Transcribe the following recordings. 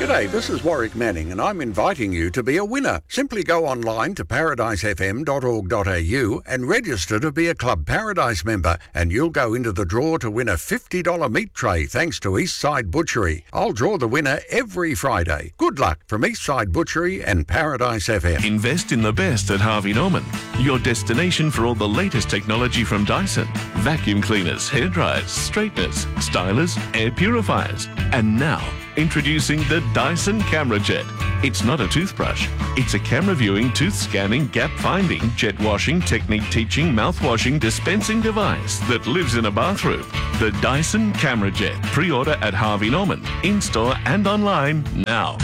G'day, this is Warwick Manning and I'm inviting you to be a winner. Simply go online to paradisefm.org.au and register to be a Club Paradise member and you'll go into the draw to win a $50 meat tray thanks to Eastside Butchery. I'll draw the winner every Friday. Good luck from Eastside Butchery and Paradise FM. Invest in the best at Harvey Norman, your destination for all the latest technology from Dyson. Vacuum cleaners, hairdryers, straighteners, stylers, air purifiers. And now, introducing the Dyson Camera Jet. It's not a toothbrush. It's a camera viewing, tooth scanning, gap finding, jet washing, technique teaching, mouth washing, dispensing device that lives in a bathroom. The Dyson Camera Jet. Pre-order at Harvey Norman, in-store and online now.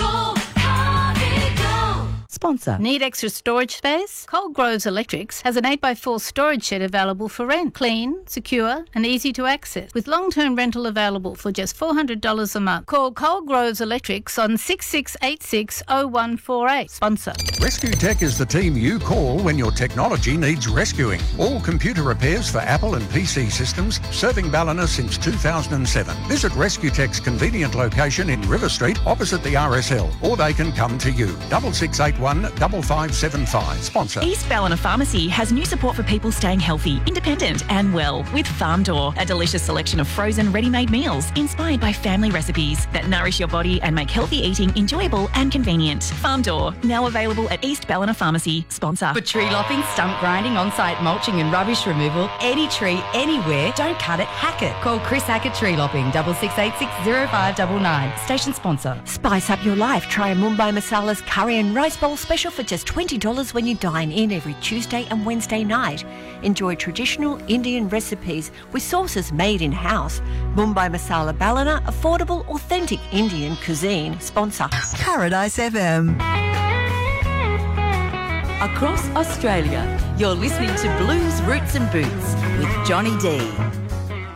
Sponsor. Need extra storage space? Cold Groves Electrics has an 8x4 storage shed available for rent. Clean, secure and easy to access. With long-term rental available for just $400 a month. Call Cold Groves Electrics on 66860148. Sponsor. Rescue Tech is the team you call when your technology needs rescuing. All computer repairs for Apple and PC systems, serving Ballina since 2007. Visit Rescue Tech's convenient location in River Street opposite the RSL, or they can come to you. 6681 5575. Sponsor. East Ballina Pharmacy has new support for people staying healthy, independent and well with Farm Door, a delicious selection of frozen ready-made meals inspired by family recipes that nourish your body and make healthy eating enjoyable and convenient. Farm Door, now available at East Ballina Pharmacy. Sponsor. For tree lopping, stump grinding, on-site mulching and rubbish removal, any tree, anywhere, don't cut it, hack it. Call Chris Hackett Tree Lopping, 66860599. Station sponsor. Spice up your life. Try a Mumbai Masala's curry and rice bowl special for just $20 when you dine in every Tuesday and Wednesday night. Enjoy traditional Indian recipes with sauces made in-house. Mumbai Masala Ballina, affordable, authentic Indian cuisine. Sponsor. Paradise FM. Across Australia, you're listening to Blues, Roots and Boots with Johnny D.